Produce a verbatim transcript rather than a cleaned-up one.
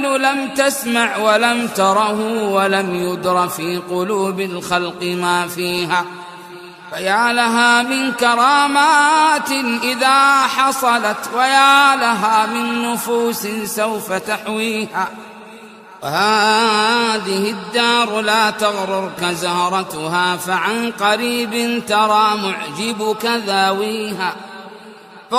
لم تسمع ولم تره ولم يدر في قلوب الخلق ما فيها. فيا لها من كرامات إذا حصلت، ويا لها من نفوس سوف تحويها. وهذه الدار لا تغررك زهرتها، فعن قريب ترى معجبك ذاويها.